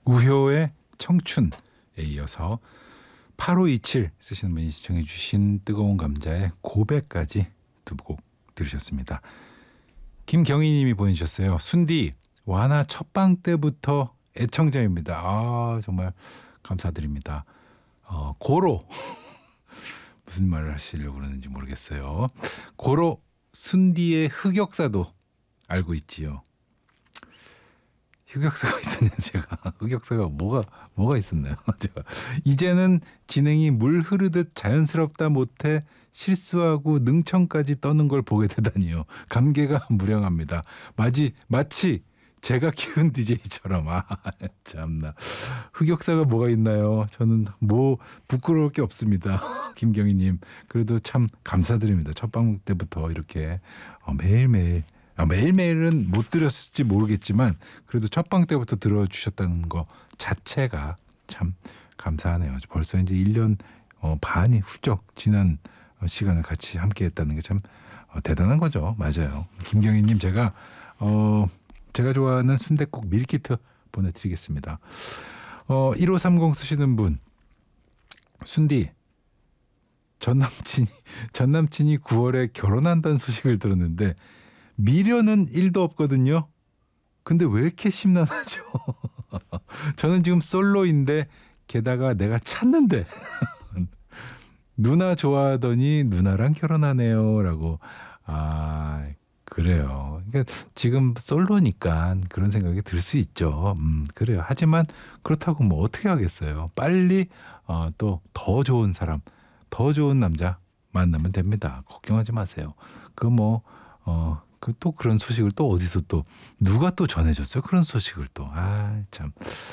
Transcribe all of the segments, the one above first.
우효의 청춘에 이어서 8527 쓰시는 분이 시청해 주신 뜨거운 감자의 고백까지 두 곡 들으셨습니다. 김경희 님이 보내주셨어요. 순디 와나 첫방 때부터 애청자입니다. 아 정말 감사드립니다. 고로 무슨 말을 하시려고 그러는지 모르겠어요. 고로 순디의 흑역사도 알고 있지요. 흑역사가 있었냐 제가. 흑역사가 뭐가 있었나요? 제가 이제는 진행이 물 흐르듯 자연스럽다 못해 실수하고 능청까지 떠는 걸 보게 되다니요. 감개가 무량합니다. 마치 제가 키운 DJ처럼. 참나. 흑역사가 뭐가 있나요? 저는 부끄러울 게 없습니다. 김경희님. 그래도 참 감사드립니다. 첫방 때부터 이렇게 매일매일은 못 들었을지 모르겠지만 그래도 첫방 때부터 들어주셨다는 거 자체가 참 감사하네요. 벌써 이제 1년 반이 훌쩍 지난 시간을 같이 함께 했다는 게 참 대단한 거죠. 맞아요. 김경희님 제가 좋아하는 순댓국 밀키트 보내드리겠습니다. 1530 쓰시는 분. 순디 전 남친이 9월에 결혼한다는 소식을 들었는데 미련은 1도 없거든요. 근데 왜 이렇게 심란하죠? 저는 지금 솔로인데 게다가 내가 찾는데 누나 좋아하더니 누나랑 결혼하네요 라고. 그래요. 그러니까 지금 솔로니까 그런 생각이 들 수 있죠. 그래요. 하지만 그렇다고 뭐 어떻게 하겠어요. 빨리 또 더 좋은 사람, 더 좋은 남자 만나면 됩니다. 걱정하지 마세요. 또 그런 소식을 또 어디서 또 누가 또 전해줬어요? 그런 소식을 또. 참.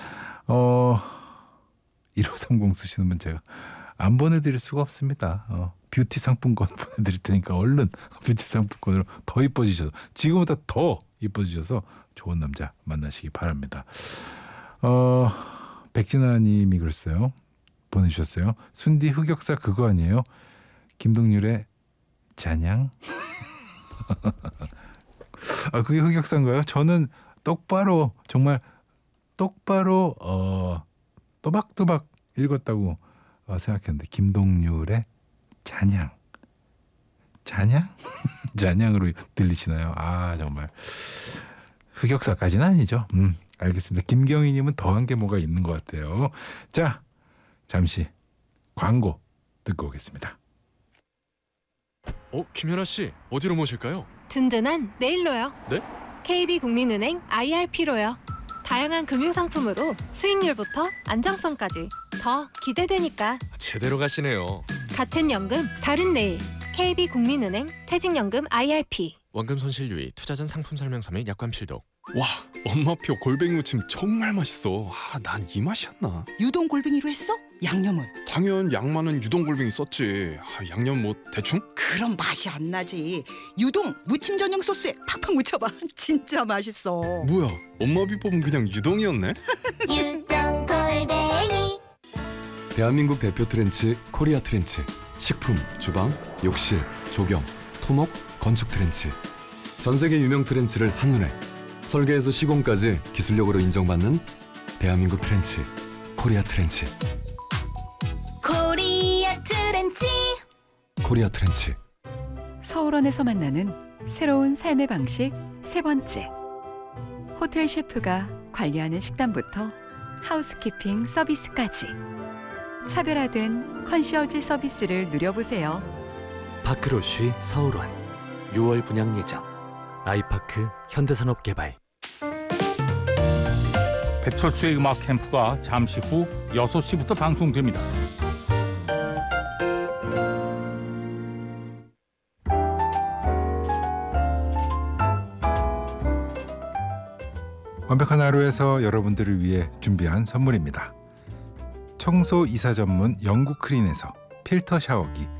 1530 쓰시는 분 제가 안 보내드릴 수가 없습니다. 뷰티 상품권 보내드릴 테니까 얼른 뷰티 상품권으로 더 이뻐지셔서 지금보다 더 이뻐지셔서 좋은 남자 만나시기 바랍니다. 백진아 님이 그랬어요. 보내주셨어요. 순디 흑역사 그거 아니에요? 김동률의 잔양? 그게 흑역사인가요? 저는 정말 똑바로 또박또박 읽었다고 생각했는데 김동률의 잔양? 잔양으로 들리시나요? 정말 흑역사까지는 아니죠. 알겠습니다. 김경희님은 더한 게 뭐가 있는 것 같아요. 자, 잠시 광고 듣고 오겠습니다. 김연아 씨 어디로 모실까요? 든든한 내일로요. 네? KB국민은행 IRP로요. 다양한 금융상품으로 수익률부터 안정성까지 더 기대되니까. 제대로 가시네요. 같은 연금 다른 내일. KB국민은행 퇴직연금 IRP. 원금 손실 유의, 투자 전 상품 설명서 및 약관 필독. 와, 엄마표 골뱅이 무침 정말 맛있어. 난 이 맛이었나? 유동 골뱅이로 했어? 양념은? 당연 양만은 유동 골뱅이 썼지. 양념 뭐 대충? 그럼 맛이 안 나지. 유동 무침 전용 소스에 팍팍 묻혀봐. 진짜 맛있어. 뭐야, 엄마 비법은 그냥 유동이었네? 유동 골뱅이. 대한민국 대표 트렌치 코리아 트렌치. 식품, 주방, 욕실, 조경, 토목, 건축 트렌치. 전 세계 유명 트렌치를 한눈에 설계에서 시공까지 기술력으로 인정받는 대한민국 트렌치 코리아 트렌치. 코리아 트렌치. 코리아 트렌치. 서울원에서 만나는 새로운 삶의 방식 세 번째. 호텔 셰프가 관리하는 식단부터 하우스키핑 서비스까지 차별화된 컨시어지 서비스를 누려보세요. 파크로쉬 서울원 6월 분양 예정. 아이파크 현대산업개발. 배철수의 음악 캠프가 잠시 후 6시부터 방송됩니다. 완벽한 하루에서 여러분들을 위해 준비한 선물입니다. 청소 이사 전문 영국 크린에서 필터 샤워기